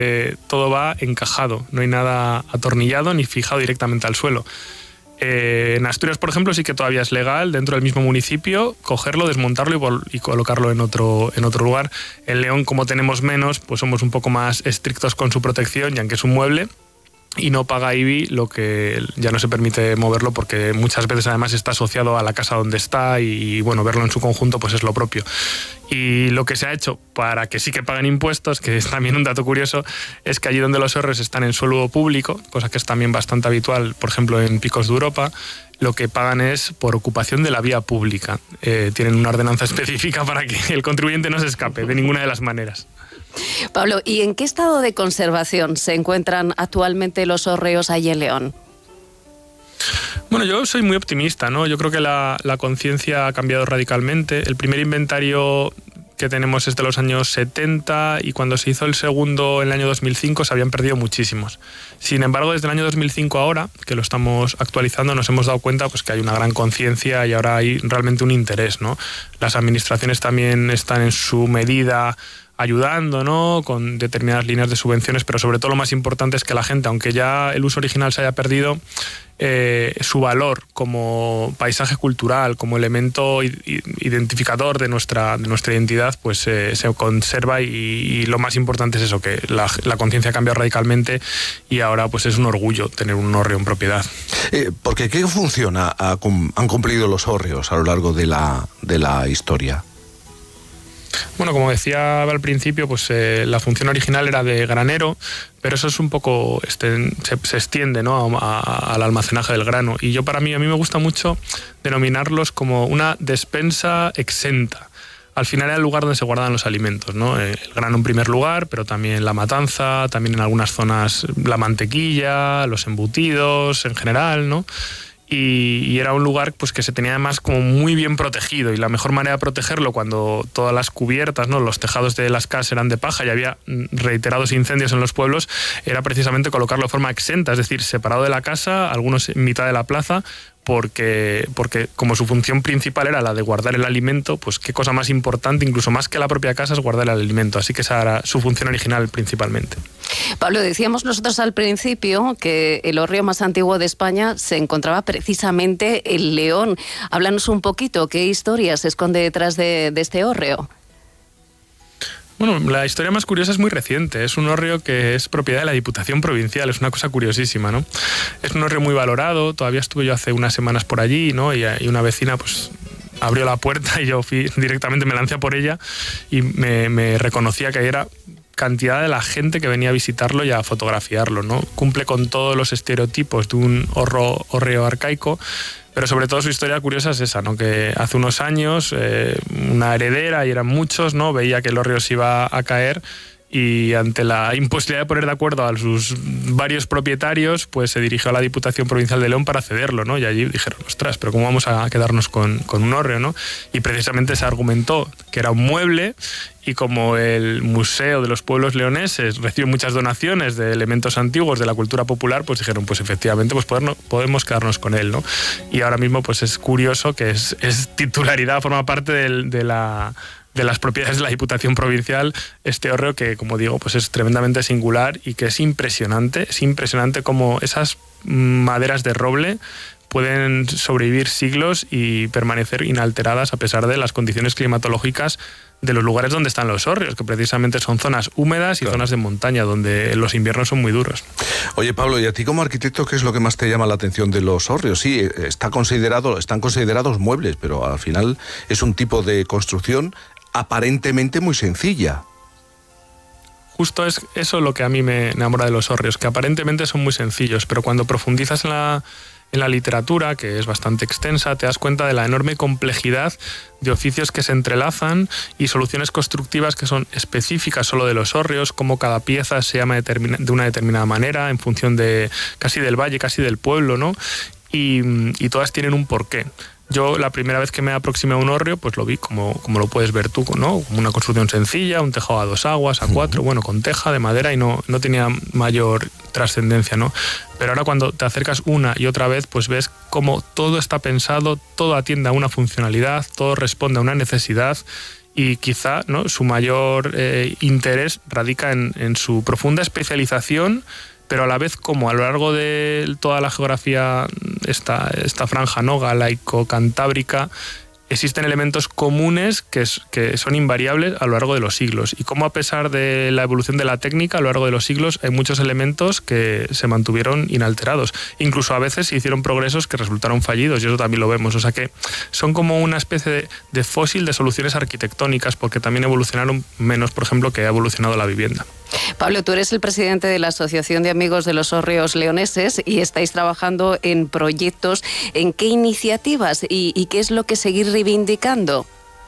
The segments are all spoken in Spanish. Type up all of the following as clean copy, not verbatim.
todo va encajado, no hay nada atornillado ni fijado directamente al suelo. En Asturias, por ejemplo, sí que todavía es legal dentro del mismo municipio cogerlo, desmontarlo y colocarlo en otro lugar. En León, como tenemos menos, pues somos un poco más estrictos con su protección, ya que es un mueble y no paga IBI, lo que ya no se permite moverlo porque muchas veces además está asociado a la casa donde está y bueno, verlo en su conjunto pues es lo propio. Y lo que se ha hecho para que sí que paguen impuestos, que es también un dato curioso, es que allí donde los hórreos están en suelo público, cosa que es también bastante habitual, por ejemplo en Picos de Europa, lo que pagan es por ocupación de la vía pública. Tienen una ordenanza específica para que el contribuyente no se escape de ninguna de las maneras. Pablo, ¿y en qué estado de conservación se encuentran actualmente los hórreos allí en León? Bueno, yo soy muy optimista, ¿no? Yo creo que la conciencia ha cambiado radicalmente. El primer inventario que tenemos es de los años 70 y cuando se hizo el segundo en el año 2005 se habían perdido muchísimos. Sin embargo, desde el año 2005 ahora, que lo estamos actualizando, nos hemos dado cuenta pues, que hay una gran conciencia y ahora hay realmente un interés, ¿no? Las administraciones también están en su medida ayudando, ¿no?, con determinadas líneas de subvenciones, pero sobre todo lo más importante es que la gente, aunque ya el uso original se haya perdido, su valor como paisaje cultural, como elemento identificador de nuestra identidad, pues se conserva y lo más importante es eso, que la conciencia ha cambiado radicalmente y ahora pues es un orgullo tener un hórreo en propiedad. Porque ¿qué función han cumplido los hórreos a lo largo de la historia? Bueno, como decía al principio, pues la función original era de granero, pero eso es un poco se extiende, ¿no?, al almacenaje del grano. Y a mí me gusta mucho denominarlos como una despensa exenta. Al final era el lugar donde se guardan los alimentos, ¿no? El grano en primer lugar, pero también la matanza, también en algunas zonas la mantequilla, los embutidos en general, ¿no? Y era un lugar pues que se tenía además como muy bien protegido y la mejor manera de protegerlo cuando todas las cubiertas, ¿no?, los tejados de las casas eran de paja y había reiterados incendios en los pueblos, era precisamente colocarlo de forma exenta, es decir, separado de la casa, algunos en mitad de la plaza, porque como su función principal era la de guardar el alimento, pues qué cosa más importante, incluso más que la propia casa, es guardar el alimento. Así que esa era su función original principalmente. Pablo, decíamos nosotros al principio que el hórreo más antiguo de España se encontraba precisamente en León. Háblanos un poquito, ¿qué historia se esconde detrás de este hórreo? Bueno, la historia más curiosa es muy reciente. Es un hórreo que es propiedad de la Diputación Provincial. Es una cosa curiosísima, ¿no? Es un hórreo muy valorado. Todavía estuve yo hace unas semanas por allí, ¿no? Y una vecina, pues, abrió la puerta y yo directamente me lancé por ella y me reconocía que era cantidad de la gente que venía a visitarlo y a fotografiarlo, ¿no? Cumple con todos los estereotipos de un hórreo arcaico, pero sobre todo su historia curiosa es esa, ¿no? Que hace unos años una heredera, y eran muchos, ¿no?, veía que el hórreo se iba a caer y ante la imposibilidad de poner de acuerdo a sus varios propietarios, pues se dirigió a la Diputación Provincial de León para cederlo, ¿no? Y allí dijeron, ostras, pero ¿cómo vamos a quedarnos con un hórreo, ¿no? Y precisamente se argumentó que era un mueble y como el Museo de los Pueblos Leoneses recibe muchas donaciones de elementos antiguos de la cultura popular, pues dijeron, pues efectivamente pues podemos quedarnos con él, ¿no? Y ahora mismo pues es curioso que es titularidad, forma parte de las propiedades de la Diputación Provincial, este hórreo que, como digo, pues es tremendamente singular y que es impresionante cómo esas maderas de roble pueden sobrevivir siglos y permanecer inalteradas a pesar de las condiciones climatológicas de los lugares donde están los hórreos, que precisamente son zonas húmedas y zonas de montaña, donde los inviernos son muy duros. Oye, Pablo, ¿y a ti como arquitecto qué es lo que más te llama la atención de los hórreos? Sí, están considerados muebles, pero al final es un tipo de construcción aparentemente muy sencilla. Justo es eso lo que a mí me enamora de los hórreos, que aparentemente son muy sencillos, pero cuando profundizas en la literatura, que es bastante extensa, te das cuenta de la enorme complejidad de oficios que se entrelazan y soluciones constructivas que son específicas solo de los hórreos, como cada pieza se llama de una determinada manera, en función de casi del valle, casi del pueblo, ¿no? Y todas tienen un porqué. Yo la primera vez que me aproximé a un hórreo, pues lo vi como lo puedes ver tú, ¿no? Como una construcción sencilla, un tejado a 2 aguas, a 4, bueno, con teja de madera y no tenía mayor trascendencia, ¿no? Pero ahora cuando te acercas una y otra vez, pues ves cómo todo está pensado, todo atiende a una funcionalidad, todo responde a una necesidad y quizá, ¿no?, su mayor interés radica en su profunda especialización, pero a la vez como a lo largo de toda la geografía, esta franja, ¿no?, galaico-cantábrica, existen elementos comunes que son invariables a lo largo de los siglos, y cómo a pesar de la evolución de la técnica a lo largo de los siglos hay muchos elementos que se mantuvieron inalterados. Incluso a veces se hicieron progresos que resultaron fallidos, y eso también lo vemos. O sea que son como una especie de fósil de soluciones arquitectónicas, porque también evolucionaron menos, por ejemplo, que ha evolucionado la vivienda. Pablo, tú eres el presidente de la Asociación de Amigos de los Hórreos Leoneses y estáis trabajando en proyectos. ¿En qué iniciativas y qué es lo que seguir reivindicando?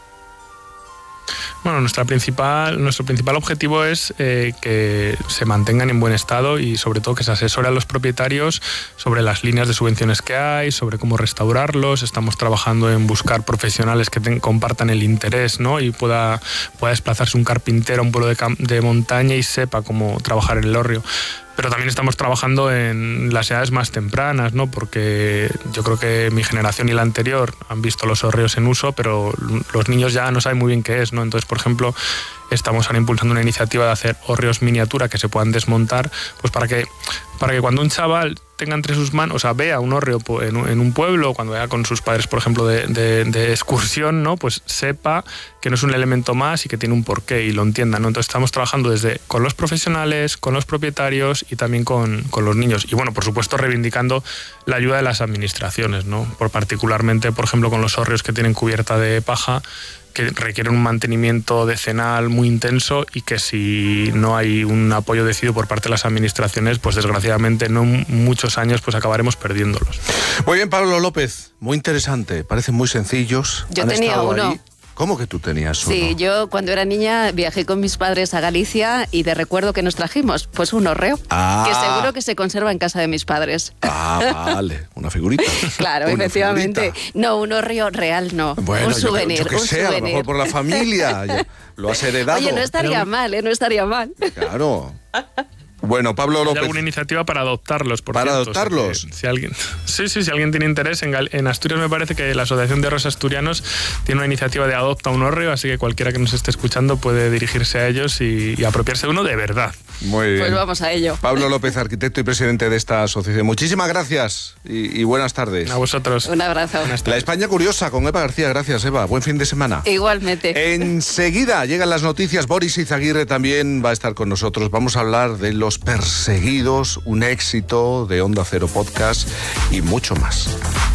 Bueno, nuestro principal objetivo es que se mantengan en buen estado y sobre todo que se asesore a los propietarios sobre las líneas de subvenciones que hay, sobre cómo restaurarlos. Estamos trabajando en buscar profesionales que compartan el interés, ¿no?, y pueda desplazarse un carpintero a un pueblo de montaña y sepa cómo trabajar en el hórreo. Pero también estamos trabajando en las edades más tempranas, ¿no?, porque yo creo que mi generación y la anterior han visto los hórreos en uso, pero los niños ya no saben muy bien qué es, ¿no? Entonces, por ejemplo, estamos ahora impulsando una iniciativa de hacer hórreos miniatura que se puedan desmontar, pues para que cuando un chaval tenga entre sus manos, o sea, vea un hórreo en un pueblo, cuando vaya con sus padres, por ejemplo, de excursión, ¿no?, pues sepa que no es un elemento más y que tiene un porqué y lo entienda, ¿no? Entonces estamos trabajando con los profesionales, con los propietarios y también con los niños. Y bueno, por supuesto, reivindicando la ayuda de las administraciones, ¿no? Particularmente, por ejemplo, con los hórreos que tienen cubierta de paja, que requieren un mantenimiento decenal muy intenso y que si no hay un apoyo decidido por parte de las administraciones, pues desgraciadamente no muchos años pues acabaremos perdiéndolos. Muy bien, Pablo López, muy interesante, parecen muy sencillos. Yo tenía uno. Ahí. ¿Cómo que tú tenías uno? Sí, yo cuando era niña viajé con mis padres a Galicia y de recuerdo que nos trajimos, pues un hórreo, que seguro que se conserva en casa de mis padres. Vale, una figurita. Claro, una efectivamente. Figurita. No, un hórreo real no, bueno, un souvenir. Yo que sé, a lo mejor por la familia, lo has heredado. Oye, no estaría mal, no estaría mal. Claro. Bueno, Pablo López. ¿Hay alguna iniciativa para adoptarlos, por ¿Para cierto? adoptarlos? O sea, si alguien tiene interés, en Asturias me parece que la Asociación de Hórreos Asturianos tiene una iniciativa de adopta un hórreo, así que cualquiera que nos esté escuchando puede dirigirse a ellos y apropiarse de uno de verdad. Muy bien. Pues vamos a ello. Pablo López, arquitecto y presidente de esta asociación. Muchísimas gracias y buenas tardes. A vosotros. Un abrazo. La España Curiosa con Eva García. Gracias, Eva. Buen fin de semana. Igualmente. Enseguida llegan las noticias. Boris Izaguirre también va a estar con nosotros. Vamos a hablar de Los Perseguidos, un éxito de Onda Cero Podcast y mucho más.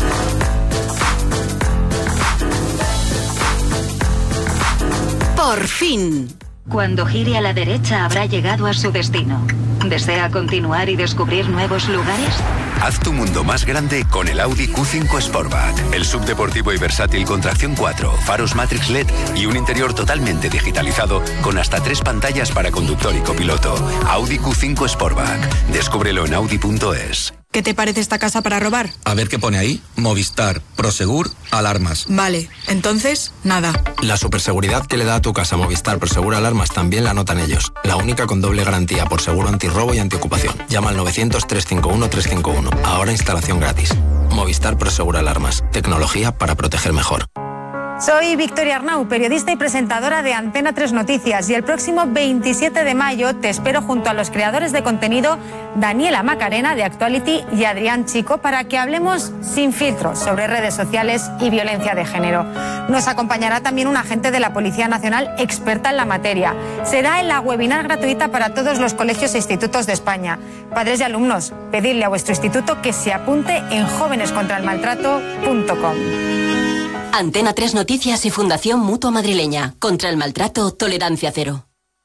Por fin. Cuando gire a la derecha habrá llegado a su destino. ¿Desea continuar y descubrir nuevos lugares? Haz tu mundo más grande con el Audi Q5 Sportback. El subdeportivo y versátil con tracción 4, faros Matrix LED y un interior totalmente digitalizado con hasta 3 pantallas para conductor y copiloto. Audi Q5 Sportback. Descúbrelo en audi.es. ¿Qué te parece esta casa para robar? A ver qué pone ahí. Movistar, Prosegur, alarmas. Vale, entonces, nada. La superseguridad que le da a tu casa Movistar Prosegur Alarmas también la notan ellos. La única con doble garantía por seguro antirrobo y antiocupación. Llama al 900-351-351. Ahora instalación gratis. Movistar Prosegur Alarmas. Tecnología para proteger mejor. Soy Victoria Arnau, periodista y presentadora de Antena 3 Noticias, y el próximo 27 de mayo te espero junto a los creadores de contenido Daniela Macarena de Actuality y Adrián Chico para que hablemos sin filtros sobre redes sociales y violencia de género. Nos acompañará también un agente de la Policía Nacional experta en la materia. Será en la webinar gratuita para todos los colegios e institutos de España. Padres y alumnos, pedidle a vuestro instituto que se apunte en jóvenescontraelmaltrato.com. Antena 3 Noticias y Fundación Mutua Madrileña. Contra el maltrato, tolerancia cero.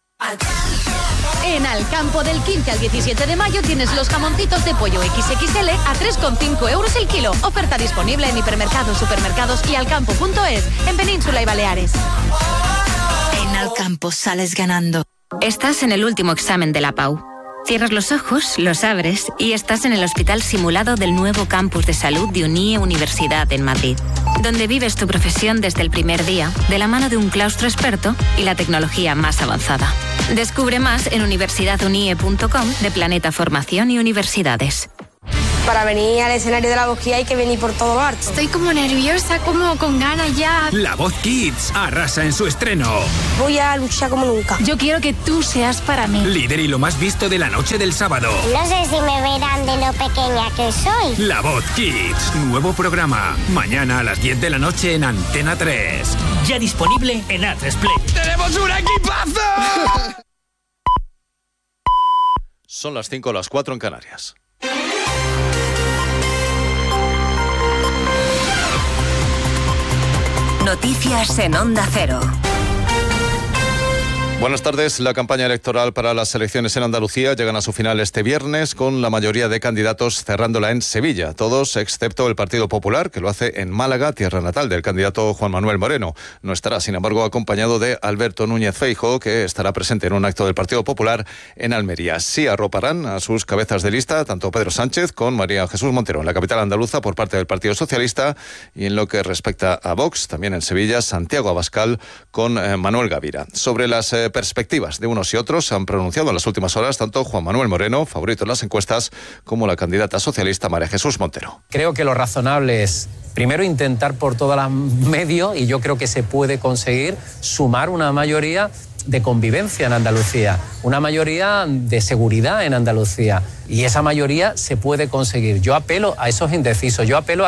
En Alcampo del 15 al 17 de mayo tienes los jamoncitos de pollo XXL a 3,5 euros el kilo. Oferta disponible en hipermercados, supermercados y alcampo.es en Península y Baleares. En Alcampo sales ganando. Estás en el último examen de la PAU. Cierras los ojos, los abres y estás en el hospital simulado del nuevo campus de salud de UNIE Universidad en Madrid, donde vives tu profesión desde el primer día, de la mano de un claustro experto y la tecnología más avanzada. Descubre más en universidadunie.com de Planeta Formación y Universidades. Para venir al escenario de La Voz Kids hay que venir por todo lo alto. Estoy como nerviosa, como con ganas ya. La Voz Kids arrasa en su estreno. Voy a luchar como nunca. Yo quiero que tú seas para mí. Líder y lo más visto de la noche del sábado. No sé si me verán de lo pequeña que soy. La Voz Kids, nuevo programa. Mañana a las 10 de la noche en Antena 3. Ya disponible en A3 Play. ¡Tenemos un equipazo! Son las 5, las 4 en Canarias. Noticias en Onda Cero. Buenas tardes. La campaña electoral para las elecciones en Andalucía llegan a su final este viernes con la mayoría de candidatos cerrándola en Sevilla. Todos excepto el Partido Popular, que lo hace en Málaga, tierra natal del candidato Juan Manuel Moreno. No estará, sin embargo, acompañado de Alberto Núñez Feijóo, que estará presente en un acto del Partido Popular en Almería. Sí arroparán a sus cabezas de lista tanto Pedro Sánchez con María Jesús Montero en la capital andaluza por parte del Partido Socialista, y en lo que respecta a Vox, también en Sevilla, Santiago Abascal con Manuel Gavira. Sobre las perspectivas de unos y otros se han pronunciado en las últimas horas tanto Juan Manuel Moreno, favorito en las encuestas, como la candidata socialista María Jesús Montero. Creo que lo razonable es primero intentar por todos los medios, y yo creo que se puede conseguir, sumar una mayoría de convivencia en Andalucía, una mayoría de seguridad en Andalucía, y esa mayoría se puede conseguir. Yo apelo a esos indecisos, yo apelo a